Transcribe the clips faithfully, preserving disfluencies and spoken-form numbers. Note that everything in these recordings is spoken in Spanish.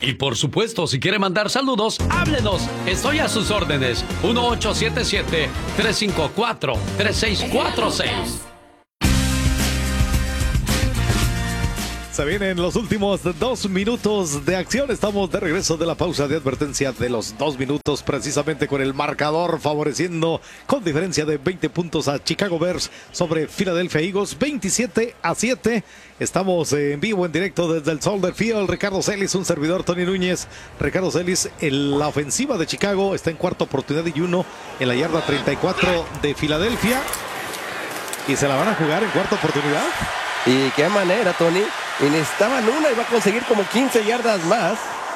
Y por supuesto, si quiere mandar saludos, háblenos. Estoy a sus órdenes. uno ocho siete siete, tres cinco cuatro, tres seis cuatro seis. Se vienen los últimos dos minutos de acción. Estamos de regreso de la pausa de advertencia de los dos minutos, precisamente con el marcador favoreciendo con diferencia de veinte puntos a Chicago Bears sobre Philadelphia Eagles, veintisiete a siete. Estamos en vivo, en directo desde el Soldier Field. Ricardo Celis, un servidor, Tony Núñez. Ricardo Celis, en la ofensiva de Chicago está en cuarta oportunidad y uno en la yarda treinta y cuatro de Filadelfia. ¿Y se la van a jugar en cuarta oportunidad? ¿Y qué manera, Tony? Y necesitaban una y va a conseguir como quince yardas más.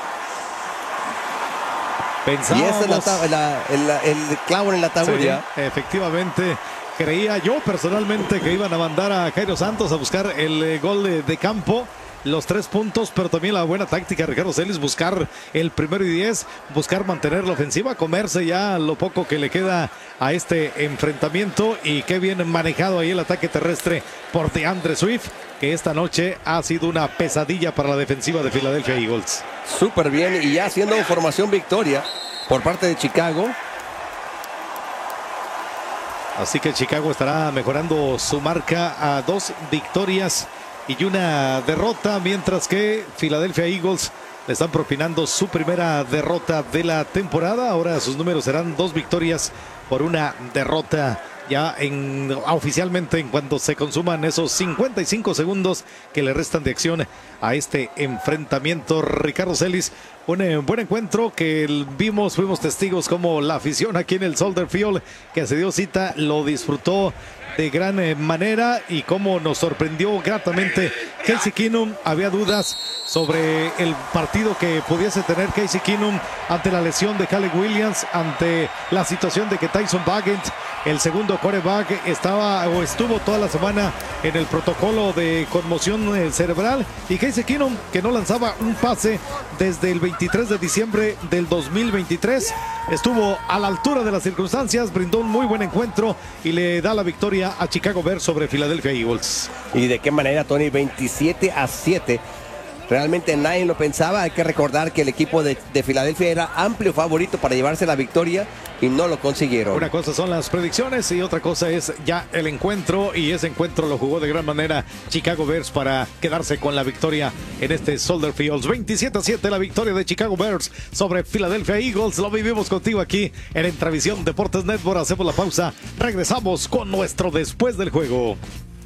Pensábamos... Y ese es la, la, la, el clavo en la tabulla. Sí, efectivamente. Creía yo personalmente que iban a mandar a Jairo Santos a buscar el eh, gol de, de campo. Los tres puntos, pero también la buena táctica de Ricardo Celis, buscar el primero y diez, buscar mantener la ofensiva, comerse ya lo poco que le queda a este enfrentamiento. Y qué bien manejado ahí el ataque terrestre por DeAndre Swift, que esta noche ha sido una pesadilla para la defensiva de Philadelphia Eagles. Súper bien, y ya haciendo formación victoria por parte de Chicago. Así que Chicago estará mejorando su marca a dos victorias y una derrota, mientras que Philadelphia Eagles le están propinando su primera derrota de la temporada. Ahora sus números serán dos victorias por una derrota ya en, oficialmente en cuanto se consuman esos cincuenta y cinco segundos que le restan de acción a este enfrentamiento. Ricardo Celis, un eh, buen encuentro que vimos, fuimos testigos como la afición aquí en el Soldier Field que se dio cita, lo disfrutó de gran eh, manera, y cómo nos sorprendió gratamente Casey Keenum. Había dudas sobre el partido que pudiese tener Casey Keenum ante la lesión de Caleb Williams, ante la situación de que Tyson Bagent, el segundo quarterback, estaba o estuvo toda la semana en el protocolo de conmoción eh, cerebral, y Casey Keenum, que no lanzaba un pase desde el veintitrés de diciembre del dos mil veintitrés, estuvo a la altura de las circunstancias, brindó un muy buen encuentro y le da la victoria a Chicago Bears sobre Philadelphia Eagles. ¿Y de qué manera, Tony? veintisiete a siete. Realmente nadie lo pensaba. Hay que recordar que el equipo de, de Filadelfia era amplio favorito para llevarse la victoria y no lo consiguieron. Una cosa son las predicciones y otra cosa es ya el encuentro, y ese encuentro lo jugó de gran manera Chicago Bears para quedarse con la victoria en este Soldier Field. veintisiete a siete la victoria de Chicago Bears sobre Philadelphia Eagles. Lo vivimos contigo aquí en Entravisión Deportes Network. Hacemos la pausa, regresamos con nuestro después del juego.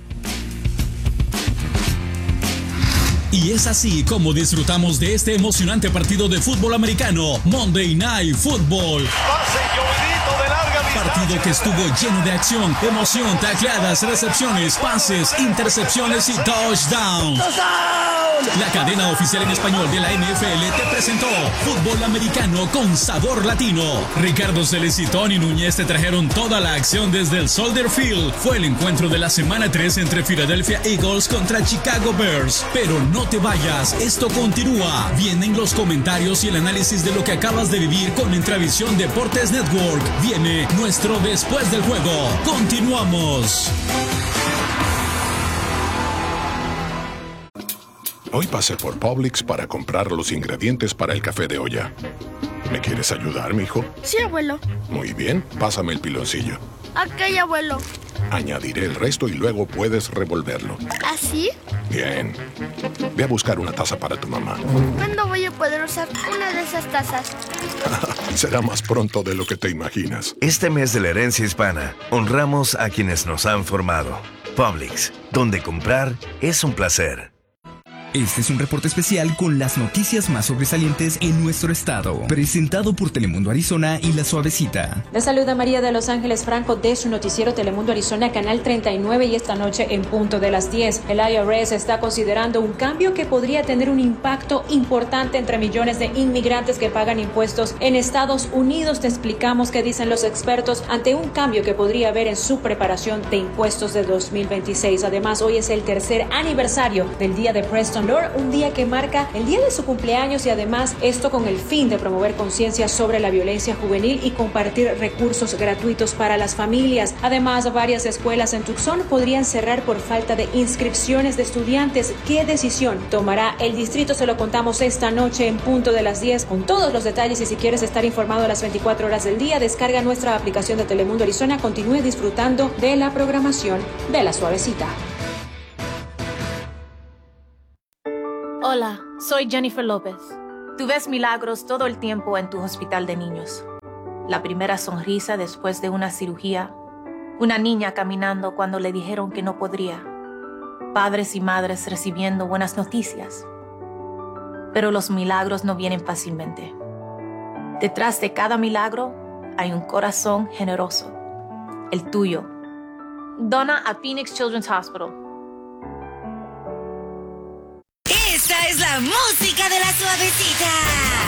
Y es así como disfrutamos de este emocionante partido de fútbol americano, Monday Night Football. Partido que estuvo lleno de acción, emoción, tacleadas, recepciones, pases, intercepciones y touchdowns. La cadena oficial en español de la N F L te presentó fútbol americano con sabor latino. Ricardo Celis y Tony Núñez te trajeron toda la acción desde el Soldier Field. Fue el encuentro de la semana tres entre Philadelphia Eagles contra Chicago Bears. Pero no te vayas, esto continúa. Vienen los comentarios y el análisis de lo que acabas de vivir con Entravisión Deportes Network. Viene nuestro después del juego. Continuamos. Hoy pasé por Publix para comprar los ingredientes para el café de olla. ¿Me quieres ayudar, mijo? Sí, abuelo. Muy bien, pásame el piloncillo. Ok, abuelo. Añadiré el resto y luego puedes revolverlo. ¿Así? Bien. Ve a buscar una taza para tu mamá. ¿Cuándo voy a poder usar una de esas tazas? Será más pronto de lo que te imaginas. Este mes de la herencia hispana, honramos a quienes nos han formado. Publix, donde comprar es un placer. Este es un reporte especial con las noticias más sobresalientes en nuestro estado, presentado por Telemundo Arizona y La Suavecita. Les saluda María de Los Ángeles Franco de su noticiero Telemundo Arizona, canal treinta y nueve, y esta noche en punto de las diez. El I R S está considerando un cambio que podría tener un impacto importante entre millones de inmigrantes que pagan impuestos en Estados Unidos. Te explicamos qué dicen los expertos ante un cambio que podría haber en su preparación de impuestos de dos mil veintiséis. Además, hoy es el tercer aniversario del día de Preston Susan Lore, un día que marca el día de su cumpleaños y además esto con el fin de promover conciencia sobre la violencia juvenil y compartir recursos gratuitos para las familias. Además, varias escuelas en Tucson podrían cerrar por falta de inscripciones de estudiantes. ¿Qué decisión tomará el distrito? Se lo contamos esta noche en punto de las diez con todos los detalles, y si quieres estar informado a las veinticuatro horas del día, descarga nuestra aplicación de Telemundo Arizona. Continúe disfrutando de la programación de La Suavecita. Hola, soy Jennifer López. Tú ves milagros todo el tiempo en tu hospital de niños. La primera sonrisa después de una cirugía, una niña caminando cuando le dijeron que no podría, padres y madres recibiendo buenas noticias. Pero los milagros no vienen fácilmente. Detrás de cada milagro hay un corazón generoso, el tuyo. Dona a Phoenix Children's Hospital. Esta es la música de La Suavecita.